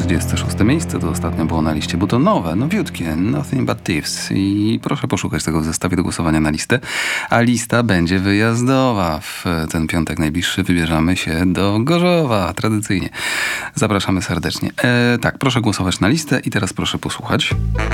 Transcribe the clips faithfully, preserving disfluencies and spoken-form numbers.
trzydzieste szóste miejsce, to ostatnio było na liście, bo to nowe, nowiutkie, Nothing But Thieves. I proszę poszukać tego w zestawie do głosowania na listę. A lista będzie wyjazdowa. W ten piątek najbliższy wybierzemy się do Gorzowa, tradycyjnie. Zapraszamy serdecznie. E, tak, proszę głosować na listę i teraz proszę posłuchać.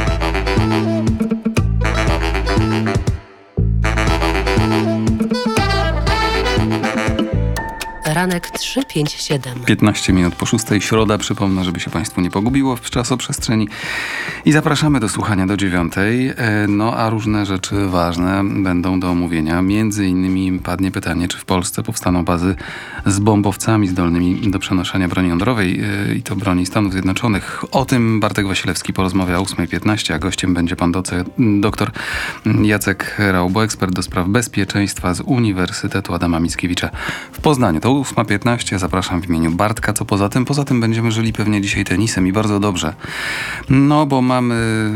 Ranek trzy pięć siedem. piętnaście minut po szóstej, środa, przypomnę, żeby się Państwu nie pogubiło w czasoprzestrzeni. I zapraszamy do słuchania do dziewiątej. No a różne rzeczy ważne będą do omówienia. Między innymi padnie pytanie, czy w Polsce powstaną bazy z bombowcami zdolnymi do przenoszenia broni jądrowej i to broni Stanów Zjednoczonych. O tym Bartek Wasilewski porozmawia o ósma piętnaście, a gościem będzie pan doce, doktor Jacek Raubo, ekspert do spraw bezpieczeństwa z Uniwersytetu Adama Mickiewicza w Poznaniu. To ósma piętnaście, zapraszam w imieniu Bartka. Co poza tym? Poza tym będziemy żyli pewnie dzisiaj tenisem i bardzo dobrze. No, bo mamy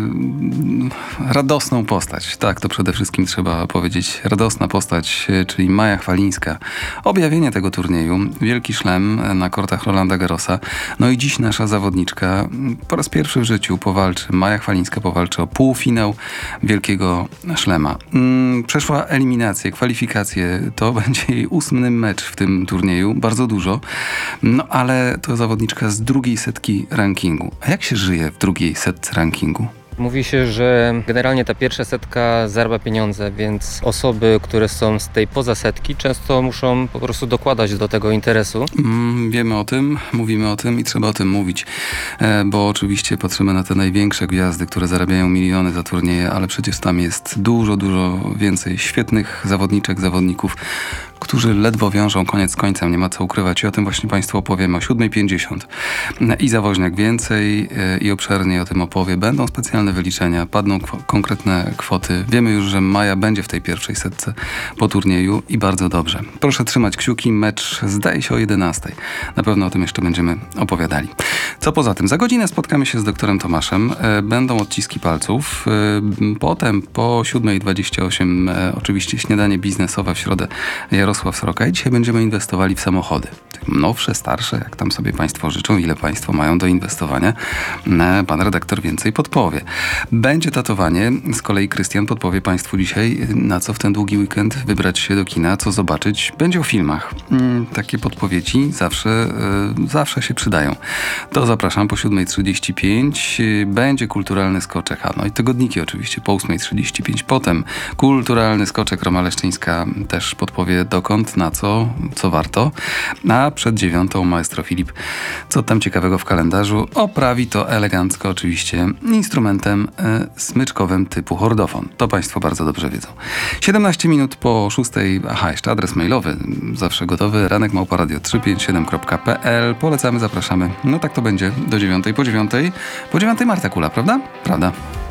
radosną postać. Tak, to przede wszystkim trzeba powiedzieć. Radosna postać, czyli Maja Chwalińska. Objawienie tego turnieju. Wielki szlem na kortach Rolanda Garrosa. No i dziś nasza zawodniczka po raz pierwszy w życiu powalczy. Maja Chwalińska powalczy o półfinał Wielkiego Szlema. Przeszła eliminację, kwalifikacje. To będzie jej ósmy mecz w tym turnieju. Bardzo dużo. No ale to zawodniczka z drugiej setki rankingu. A jak się żyje w drugiej setce rankingu? Mówi się, że generalnie ta pierwsza setka zarabia pieniądze, więc osoby, które są z tej poza setki, często muszą po prostu dokładać do tego interesu. Mm, wiemy o tym, mówimy o tym i trzeba o tym mówić, e, bo oczywiście patrzymy na te największe gwiazdy, które zarabiają miliony za turnieje, ale przecież tam jest dużo, dużo więcej świetnych zawodniczek, zawodników, którzy ledwo wiążą koniec z końcem, nie ma co ukrywać i o tym właśnie Państwu opowiemy o siódma pięćdziesiąt. I Zawoźniak więcej e, i obszernie o tym opowie. Będą specjalne wyliczenia, padną kw- konkretne kwoty. Wiemy już, że Maja będzie w tej pierwszej setce po turnieju i bardzo dobrze. Proszę trzymać kciuki, mecz zdaje się o jedenastej. Na pewno o tym jeszcze będziemy opowiadali. Co poza tym? Za godzinę spotkamy się z doktorem Tomaszem. E, będą odciski palców. E, potem po siódma dwadzieścia osiem e, oczywiście śniadanie biznesowe w środę Jarosław Sroka i dzisiaj będziemy inwestowali w samochody. Nowsze, starsze, jak tam sobie Państwo życzą, ile Państwo mają do inwestowania. Pan redaktor więcej podpowie. Będzie tatowanie, z kolei Krystian podpowie Państwu dzisiaj, na co w ten długi weekend wybrać się do kina, co zobaczyć. Będzie o filmach. Takie podpowiedzi zawsze, zawsze się przydają. To zapraszam po siódma trzydzieści pięć. Będzie kulturalny skoczek. A no i tygodniki oczywiście po ósma trzydzieści pięć. Potem kulturalny skoczek. Roma Leszczyńska też podpowie dokąd, na co, co warto. A przed dziewiątą maestro Filip, co tam ciekawego w kalendarzu, oprawi to elegancko oczywiście instrumentem y, smyczkowym typu hordofon. To Państwo bardzo dobrze wiedzą. siedemnaście minut po szóstej, aha, jeszcze adres mailowy, zawsze gotowy, ranek małpa radio trzysta pięćdziesiąt siedem kropka p l. Polecamy, zapraszamy. No tak to będzie do dziewiątej, po dziewiątej, po dziewiątej Marta Kula, prawda? Prawda.